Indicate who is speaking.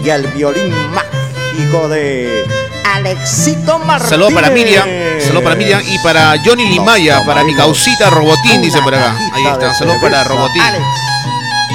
Speaker 1: y el violín mágico de Alexito Martínez.
Speaker 2: Saludos para Miriam y para Johnny Limaya, para mi causita Robotín, dice por acá. Ahí está, saludos para Robotín.